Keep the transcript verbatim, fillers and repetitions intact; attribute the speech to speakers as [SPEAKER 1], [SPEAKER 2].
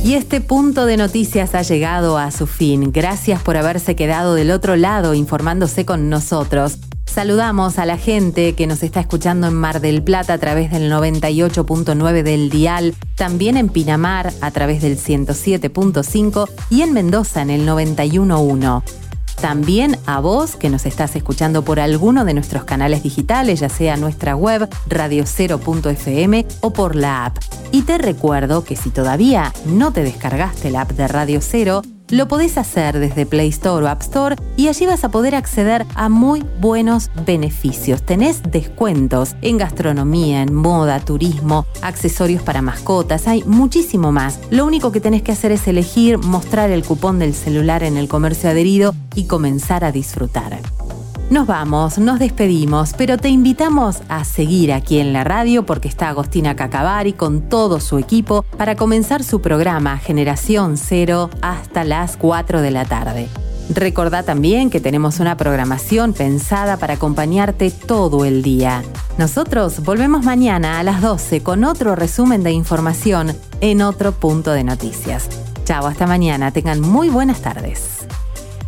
[SPEAKER 1] Y este punto de noticias ha llegado a su fin. Gracias por haberse quedado del otro lado informándose con nosotros. Saludamos a la gente que nos está escuchando en Mar del Plata a través del noventa y ocho punto nueve del dial, también en Pinamar a través del ciento siete punto cinco y en Mendoza en el noventa y uno punto uno. También a vos que nos estás escuchando por alguno de nuestros canales digitales, ya sea nuestra web radio cero punto efe eme o por la app. Y te recuerdo que si todavía no te descargaste la app de Radio Cero, lo podés hacer desde Play Store o App Store y allí vas a poder acceder a muy buenos beneficios. Tenés descuentos en gastronomía, en moda, turismo, accesorios para mascotas, hay muchísimo más. Lo único que tenés que hacer es elegir, mostrar el cupón del celular en el comercio adherido y comenzar a disfrutar. Nos vamos, nos despedimos, pero te invitamos a seguir aquí en la radio porque está Agostina Cacavari con todo su equipo para comenzar su programa Generación Cero hasta las cuatro de la tarde. Recordá también que tenemos una programación pensada para acompañarte todo el día. Nosotros volvemos mañana a las doce con otro resumen de información en otro punto de noticias. Chao, hasta mañana, tengan muy buenas tardes.